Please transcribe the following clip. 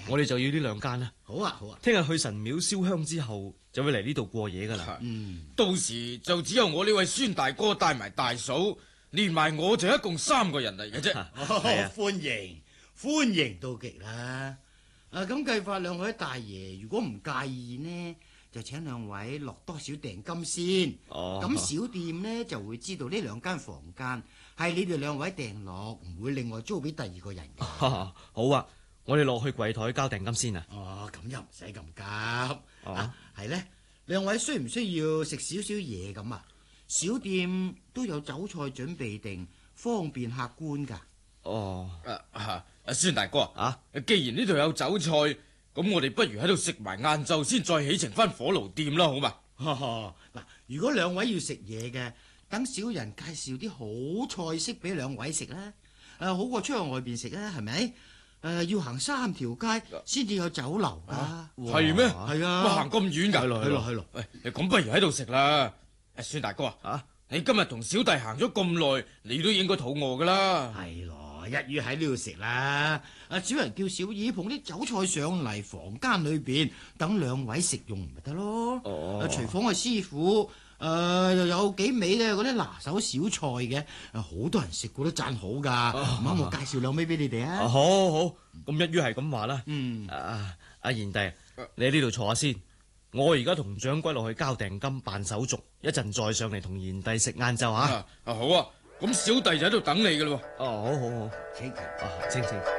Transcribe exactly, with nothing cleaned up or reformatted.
我哋就要呢兩間啦。 好啊，好啊。 聽日去神廟燒香之後，就會嚟呢度過夜噶啦。 嗯， 到時就只有我呢位孫大哥帶埋大嫂，連埋我就一共三個人嚟嘅啫。 哦，歡迎歡迎到極啦！啊，咁計法，兩位大爺如果唔介意呢，就請兩位落多少訂金先。 哦， 咁小店呢就會知道呢兩間房間係你哋兩位訂落，唔會另外租俾第二個人嘅。 好啊，我哋落去櫃台交訂金先啊。 哦，咁又唔使咁急。 哦、 啊，係呢，兩位需唔需要食少少嘢咁啊？小店都有酒菜準備定，方便客觀噶。 哦， 啊啊，阿孫大哥啊， 既然呢度有酒菜，咁我哋不如喺度食埋晏晝先，再起程翻火爐店啦，好嘛？ 嗱，如果兩位要食嘢嘅，等小人介紹啲好菜式俾兩位食啦。誒，好過出去外邊食啦，係咪？誒，要行三條街先至有酒樓噶。 係咩？ 係啊， 哇，行咁遠噶？ 係咯，係咯，係咯。 喂，咁不如喺度食啦。誒，孫大哥啊，你今日同小弟行咗咁耐，你都應該肚餓噶啦。 係咯。一於喺呢度食啦！阿小人叫小二捧啲酒菜上嚟房間裏邊，等兩位食用咪得咯。 哦， 廚房嘅師傅誒、呃、又有幾味嘅嗰啲拿手小菜嘅，好多人食過都讚好噶。唔啱、哦、我介紹兩味俾你哋啊！ 好好好，咁一於係咁話啦。 嗯， 啊，阿賢弟，你喺呢度坐下先。我而家同掌櫃落去交訂金辦手續，一陣再上嚟同賢弟食晏晝啊！ 啊，好啊。咁小弟就喺度等你噶咯。 哦，好好好， 請請， 啊，請請。